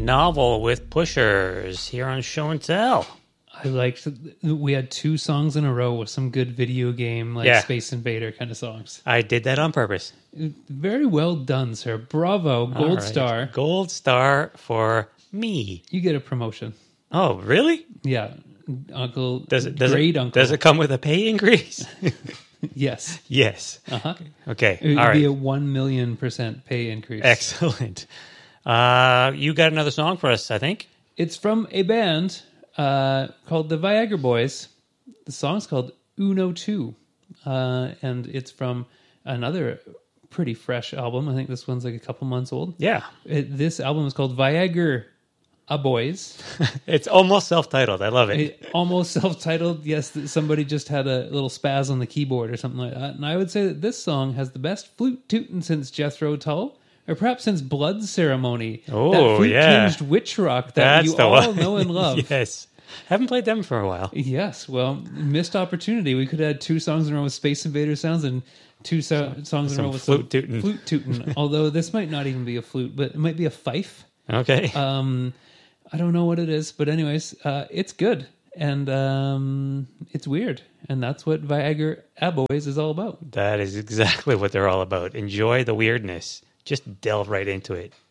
novel with Pushers here on Show and Tell. I liked, we had 2 songs in a row with some good video game, like Space Invader kind of songs. I did that on purpose. Very well done, sir. Bravo. Gold star. Gold star for me. You get a promotion. Oh, really? Yeah. Uncle. Does it come with a pay increase? Yes. Yes. Uh-huh. Okay. It would All right. be a 1,000,000% pay increase. Excellent. You got another song for us, I think. It's from a band called the Viagra Boys. The song's called Uno 2. And it's from another pretty fresh album. I think this one's like a couple months old. Yeah. This album is called Viagra Boys. It's almost self-titled. I love it. Almost self-titled. Yes, somebody just had a little spaz on the keyboard or something like that. And I would say that this song has the best flute tootin' since Jethro Tull, or perhaps since Blood Ceremony. Oh, that flute-tinged witch rock that That's you all know and love. Yes. Haven't played them for a while. Yes, well, missed opportunity. We could have had 2 songs in a row with Space Invader sounds and 2 songs in a row with flute tootin'. Flute tootin'. Although this might not even be a flute, but it might be a fife. Okay. I don't know what it is, but anyways, it's good. And it's weird. And that's what Viagra Boys is all about. That is exactly what they're all about. Enjoy the weirdness. Just delve right into it.